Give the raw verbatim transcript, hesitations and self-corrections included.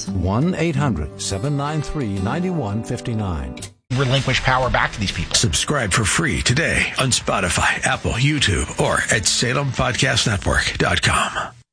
us. one eight hundred seven nine three nine one five nine. Relinquish power back to these people. Subscribe for free today on Spotify, Apple, YouTube, or at Salem Podcast Network dot com.